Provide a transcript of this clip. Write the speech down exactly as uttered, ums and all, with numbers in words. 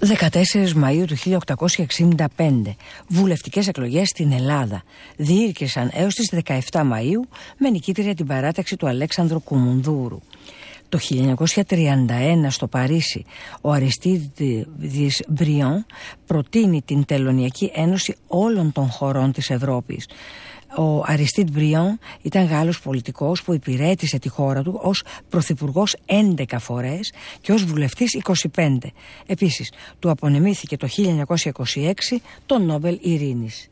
δεκατέσσερις Μαΐου του χίλια οκτακόσια εξήντα πέντε. Βουλευτικές εκλογές στην Ελλάδα. Διήρκεσαν έως τις δεκαεπτά Μαΐου με νικήτρια την παράταξη του Αλέξανδρου Κουμουνδούρου. Το χίλια εννιακόσια τριάντα ένα στο Παρίσι ο Αριστίδης Μπριόν προτείνει την Τελωνειακή Ένωση όλων των χωρών της Ευρώπης. Ο Αριστίδ Μπριόν ήταν Γάλλος πολιτικός που υπηρέτησε τη χώρα του ως πρωθυπουργός έντεκα φορές και ως βουλευτής είκοσι πέντε. Επίσης, του απονεμήθηκε το χίλια εννιακόσια είκοσι έξι το Νόμπελ Ειρήνης.